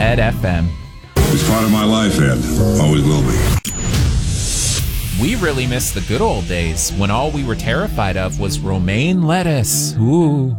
Ed FM. It's part of my life, Ed. Always will be. We really miss the good old days when all we were terrified of was romaine lettuce. Ooh.